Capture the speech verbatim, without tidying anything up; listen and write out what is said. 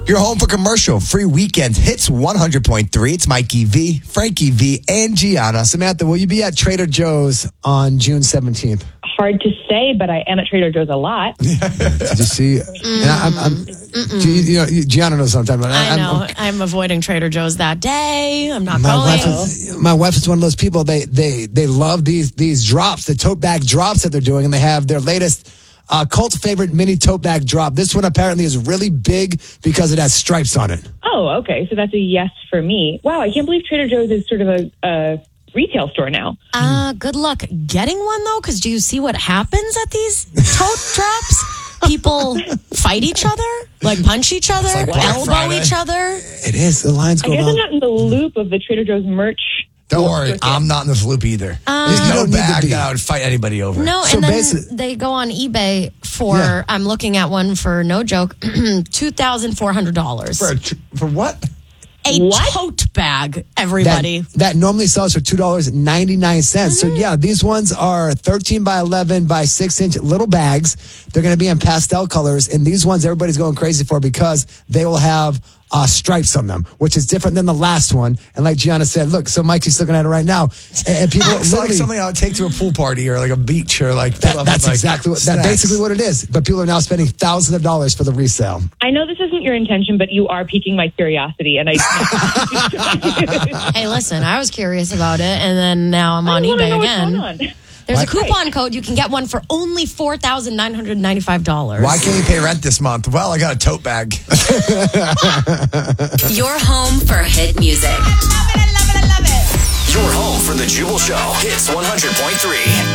You're home for commercial free weekend hits one hundred point three. It's Mikey V, Frankie V, and Gianna. Samantha, will you be at Trader Joe's on June seventeenth? Hard to say, but I am at Trader Joe's a lot. Did you see? Mm. And I, I'm, I'm, do you, you know, Gianna knows what I'm talking about. I I'm, know. I'm, I'm avoiding Trader Joe's that day. I'm not my going. Wife is, my wife is one of those people. They they they love these these drops, the tote bag drops that they're doing, and they have their latest uh, cult favorite mini tote bag drop. This one apparently is really big because it has stripes on it. Oh, okay. So that's a yes for me. Wow, I can't believe Trader Joe's is sort of a, a retail store now. Uh, good luck getting one, though, because do you see what happens at these tote drops? People fight each other, like punch each other, like Black elbow Friday. each other. It is. The lines I go guess on. I'm not in the loop of the Trader Joe's merch. Don't worry, I'm not in this loop either. Uh, There's You no don't bag that I would fight anybody over. No, So and then basi- they go on eBay for, Yeah. I'm looking at one for no joke, two thousand four hundred dollars. For, a tr- for what? A What? tote bag, everybody. That, that normally sells for two dollars and ninety-nine cents. Mm-hmm. So, yeah, these ones are thirteen by eleven by six inch little bags. They're going to be in pastel colors. And these ones everybody's going crazy for because they will have uh, stripes on them, which is different than the last one. And like Gianna said, look, so Mikey's looking at it right now. And, and people It's like literally- something I would take to a pool party or like a beach or like that, that's like exactly what, that's snacks. basically what it is. But people are now spending thousands of dollars for the resale. I know this isn't your intention, but you are piquing my curiosity, and I. Hey, listen, I was curious about it, and then now I'm on I wanna eBay know what's again. going on. There's a Why- coupon code. You can get one for only four thousand nine hundred ninety-five dollars. Why can't you pay rent this month? Well, I got a tote bag. Your home for hit music. Your home for the Jubal Show. Hits one hundred point three.